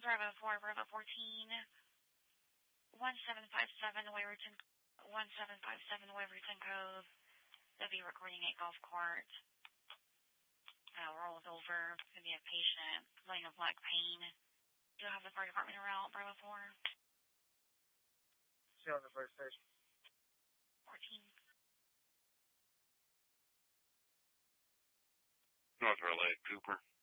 Bravo 4, Bravo 14, 1757 Waverton, 1757 Waverton Cove. They'll be recording a golf cart. Rolls over. Could be a patient laying with black pain. Do you have the fire department around Bravo 4? See on the first station. 14. North Relay, Cooper.